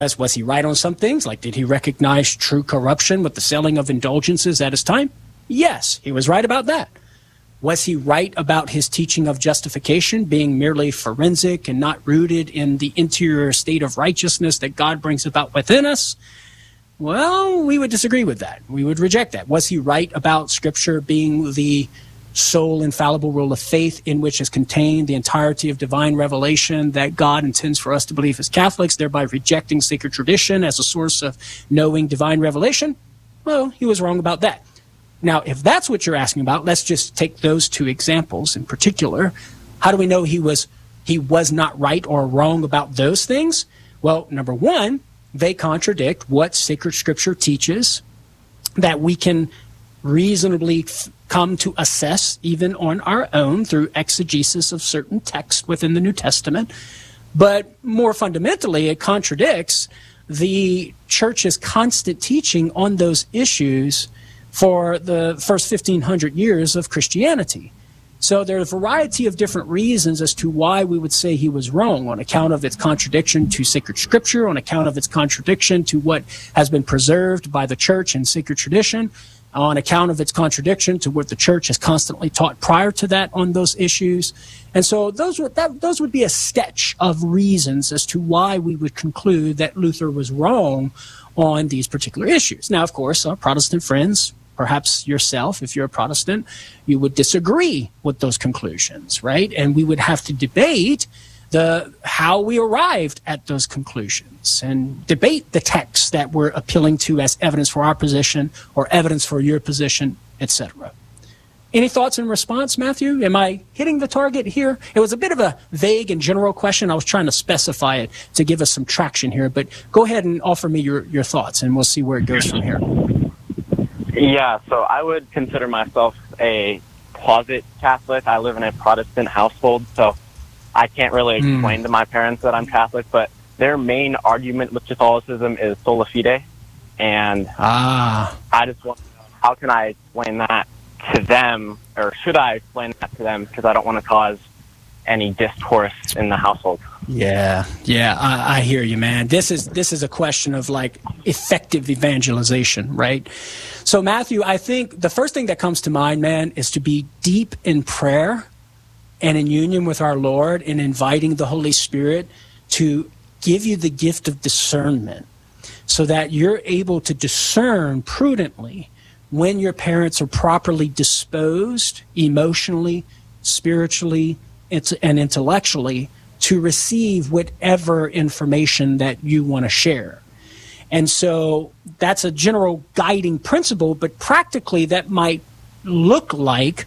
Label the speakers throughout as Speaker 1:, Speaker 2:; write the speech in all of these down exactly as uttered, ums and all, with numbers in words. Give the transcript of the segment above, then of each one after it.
Speaker 1: Was he right on some things? Like, did he recognize true corruption with the selling of indulgences at his time? Yes, he was right about that. Was he right about his teaching of justification being merely forensic and not rooted in the interior state of righteousness that God brings about within us? Well, we would disagree with that. We would reject that. Was he right about Scripture being the sole infallible rule of faith in which is contained the entirety of divine revelation that God intends for us to believe as Catholics, thereby rejecting sacred tradition as a source of knowing divine revelation? Well, he was wrong about that. Now, if that's what you're asking about, let's just take those two examples in particular. How do we know he was he was not right or wrong about those things? Well, number one, they contradict what sacred Scripture teaches that we can reasonably come to assess even on our own through exegesis of certain texts within the New Testament. But more fundamentally, it contradicts the Church's constant teaching on those issues for the first fifteen hundred years of Christianity. So there are a variety of different reasons as to why we would say he was wrong, on account of its contradiction to sacred Scripture, on account of its contradiction to what has been preserved by the Church and sacred tradition, on account of its contradiction to what the Church has constantly taught prior to that on those issues. And so those would, that, those would be a sketch of reasons as to why we would conclude that Luther was wrong on these particular issues. Now, of course, our Protestant friends, perhaps yourself, if you're a Protestant, you would disagree with those conclusions, right? And we would have to debate the how we arrived at those conclusions and debate the texts that we're appealing to as evidence for our position or evidence for your position, et cetera. Any thoughts in response, Matthew? Am I hitting the target here? It was a bit of a vague and general question. I was trying to specify it to give us some traction here, but go ahead and offer me your, your thoughts, and we'll see where it goes from here.
Speaker 2: Yeah, so I would consider myself a closet Catholic. I live in a Protestant household, so I can't really explain mm. to my parents that I'm Catholic, but their main argument with Catholicism is sola fide, and
Speaker 1: ah.
Speaker 2: I just want to know, how can I explain that to them, or should I explain that to them, because I don't want to cause any discourse in the household.
Speaker 1: Yeah, yeah, I, I hear you, man. This is this is a question of like effective evangelization, right? So, Matthew, I think the first thing that comes to mind, man, is to be deep in prayer and in union with our Lord, and inviting the Holy Spirit to give you the gift of discernment so that you're able to discern prudently when your parents are properly disposed emotionally, spiritually, and intellectually to receive whatever information that you want to share. And so that's a general guiding principle, but practically that might look like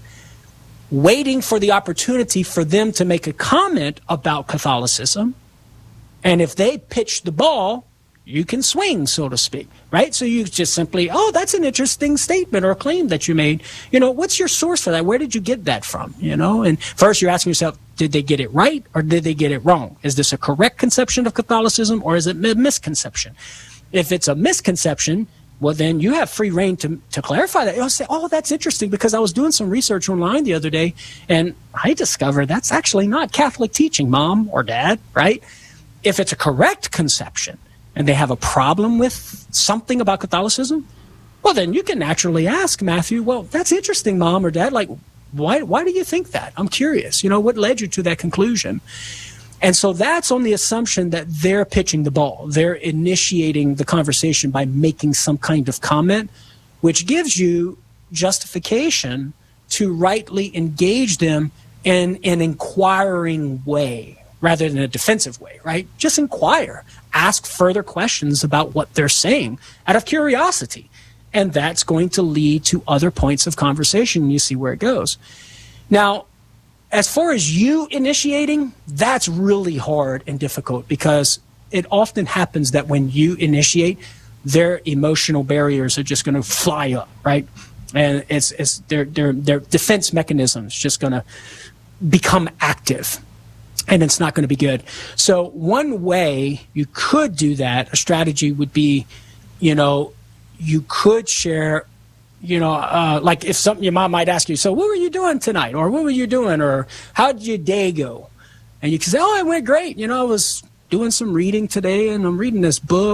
Speaker 1: waiting for the opportunity for them to make a comment about Catholicism. And if they pitch the ball, you can swing, so to speak, right? So you just simply, oh, that's an interesting statement or claim that you made. You know, what's your source for that? Where did you get that from? You know, and first you're asking yourself, did they get it right or did they get it wrong? Is this a correct conception of Catholicism or is it a misconception? If it's a misconception, well, then you have free reign to, to clarify that. You'll say, oh, that's interesting because I was doing some research online the other day and I discovered that's actually not Catholic teaching, Mom or Dad, right? If it's a correct conception, and they have a problem with something about Catholicism, well, then you can naturally ask Matthew, well, that's interesting, Mom or Dad. Like, why why do you think that? I'm curious. You know, what led you to that conclusion? And so that's on the assumption that they're pitching the ball. They're initiating the conversation by making some kind of comment, which gives you justification to rightly engage them in an inquiring way rather than a defensive way, right? Just inquire. Ask further questions about what they're saying out of curiosity. And that's going to lead to other points of conversation. You see where it goes. Now, as far as you initiating, that's really hard and difficult because it often happens that when you initiate, their emotional barriers are just going to fly up, right? And it's, it's their, their, their defense mechanisms just going to become active. And it's not going to be good. So one way you could do that, a strategy would be, you know, you could share, you know, uh, like if something your mom might ask you, so what were you doing tonight? Or what were you doing? Or how did your day go? And you can say, oh, it went great. You know, I was doing some reading today, and I'm reading this book